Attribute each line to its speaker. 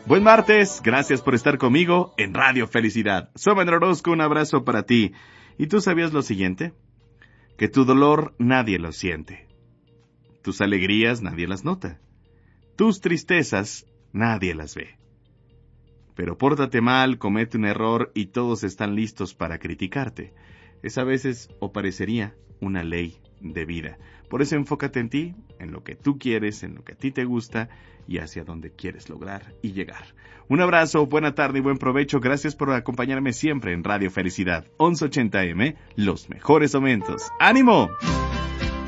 Speaker 1: Buen martes, gracias por estar conmigo en Radio Felicidad. Soy Manuel Orozco, un abrazo para ti. ¿Y tú sabías lo siguiente? Que tu dolor nadie lo siente. Tus alegrías nadie las nota. Tus tristezas nadie las ve. Pero pórtate mal, comete un error y todos están listos para criticarte. Es a veces, o parecería, una ley de vida. Por eso enfócate en ti, en lo que tú quieres, en lo que a ti te gusta y hacia donde quieres lograr y llegar. Un abrazo, buena tarde y buen provecho. Gracias por acompañarme siempre en Radio Felicidad 1180 AM, los mejores momentos. ¡Ánimo!